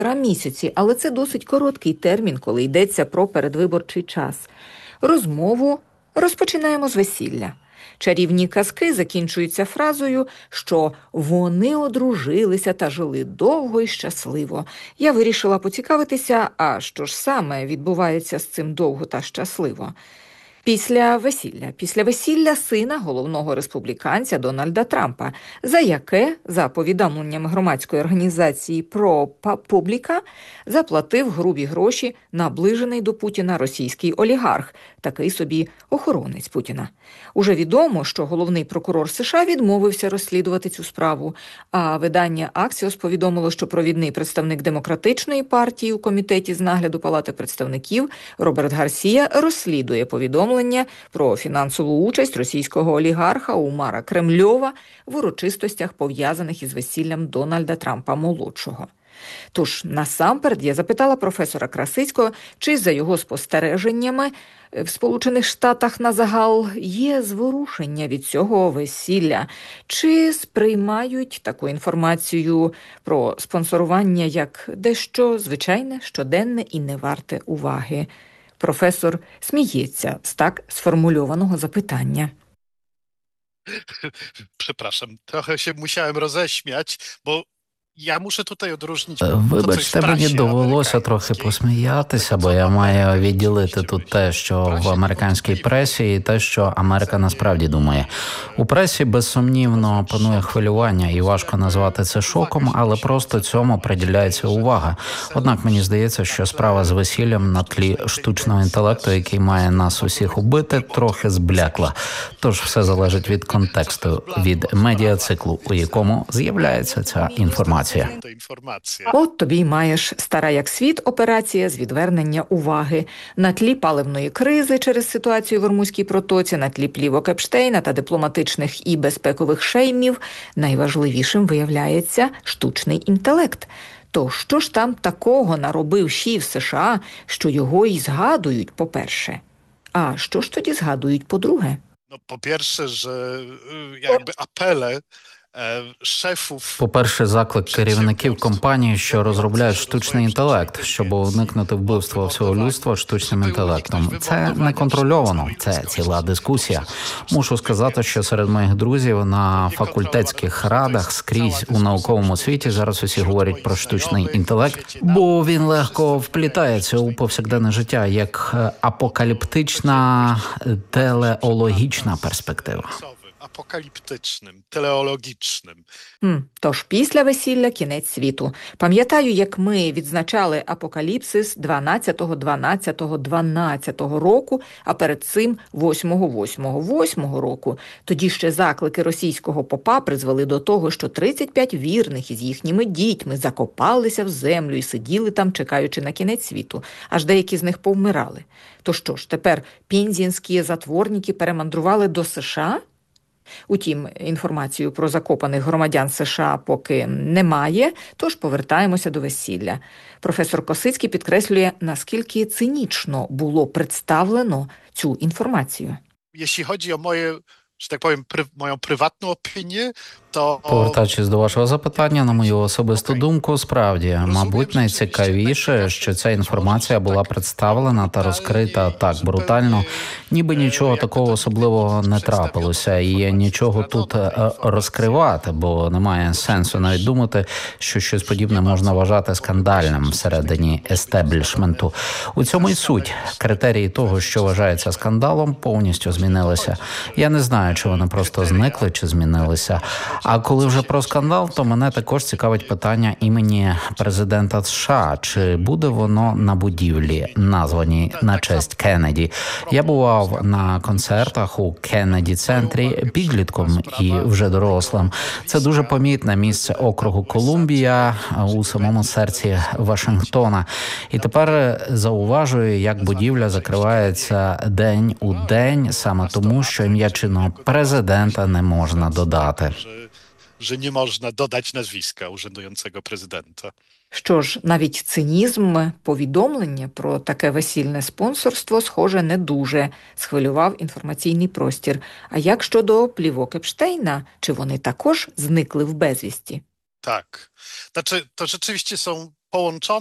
місяці, але це досить короткий термін, коли йдеться про передвиборчий час. Розмову розпочинаємо з весілля. Чарівні казки закінчуються фразою, що вони одружилися та жили довго і щасливо. Я вирішила поцікавитися, а що ж саме відбувається з цим довго та щасливо. Після весілля сина головного республіканця Дональда Трампа, за яке, за повідомленнями громадської організації ProPublica, заплатив грубі гроші наближений до Путіна російський олігарх, такий собі охоронець Путіна. Уже відомо, що головний прокурор США відмовився розслідувати цю справу, а видання Axios повідомило, що провідний представник Демократичної партії у комітеті з нагляду Палати представників Роберт Гарсія розслідує повідомлення про фінансову участь російського олігарха Умара Кремльова в урочистостях, пов'язаних із весіллям Дональда Трампа-молодшого. Тож, насамперед, я запитала професора Красицького, чи за його спостереженнями в Сполучених Штатах назагал є зворушення від цього весілля, чи сприймають таку інформацію про спонсорування як дещо звичайне, щоденне і не варте уваги. Професор сміється з так сформульованого запитання. Przepraszam, trochę się musiałem roześmiać, bo я мушу тут odróżnić. Вибачте, мені довелося трохи посміятися, бо я маю відділити тут те, що в американській пресі, і те, що Америка насправді думає. У пресі, безсумнівно, панує хвилювання, і важко назвати це шоком, але просто цьому приділяється увага. Однак мені здається, що справа з весіллям на тлі штучного інтелекту, який має нас усіх убити, трохи зблякла. Тож все залежить від контексту, від медіациклу, у якому з'являється ця інформація. От тобі й маєш стара як світ операція з відвернення уваги. На тлі паливної кризи через ситуацію в Ормузькій протоці, на тлі плівок Епштейна та дипломатичних і безпекових шеймів найважливішим виявляється штучний інтелект. То що ж там такого наробив Ші в США, що його і згадують, по-перше? А що ж тоді згадують, по-друге? По-перше, що якби апели шефів. По-перше, заклик керівників компаній, що розробляють штучний інтелект, щоб уникнути вбивства всього людства штучним інтелектом. Це не контрольовано, це ціла дискусія. Мушу сказати, що серед моїх друзів на факультетських радах скрізь у науковому світі зараз усі говорять про штучний інтелект, бо він легко вплітається у повсякденне життя як апокаліптична телеологічна перспектива. Апокаліптичним, телеологічним. Тож після весілля кінець світу. Пам'ятаю, як ми відзначали апокаліпсис 12.12.12 року, а перед цим 8.8.8 року. Тоді ще заклики російського попа призвели до того, що 35 вірних із їхніми дітьми закопалися в землю і сиділи там, чекаючи на кінець світу. Аж деякі з них повмирали. То що ж, тепер пінзенські затворники перемандрували до США? Утім, інформацію про закопаних громадян США поки немає, тож повертаємося до весілля. Професор Косицький підкреслює, наскільки цинічно було представлено цю інформацію. Якщо chodzi o moje, że tak powiem, moją prywatną opinię, то... Повертаючись до вашого запитання, на мою особисту думку, справді, мабуть, найцікавіше, що ця інформація була представлена та розкрита так брутально, ніби нічого такого особливого не трапилося, і нічого тут розкривати, бо немає сенсу навіть думати, що щось подібне можна вважати скандальним всередині естеблішменту. У цьому й суть. Критерії того, що вважається скандалом, повністю змінилися. Я не знаю, чи вони просто зникли, чи змінилися. А коли вже про скандал, то мене також цікавить питання імені президента США. Чи буде воно на будівлі, названій на честь Кеннеді? Я бував на концертах у Кеннеді-центрі підлітком і вже дорослим. Це дуже помітне місце округу Колумбія у самому серці Вашингтона. І тепер зауважую, як будівля закривається день у день, саме тому, що ім'я чинного президента не можна додати. Że nie można dodać nazwiska urzędującego prezydenta. Що ж, навіть цинізм повідомлення про таке весільне спонсорство, схоже, не дуже схвилював інформаційний простір. А як щодо плівок Епштейна? Чи вони також зникли в безвісті? Tak. Znaczy, to rzeczywiście są połączone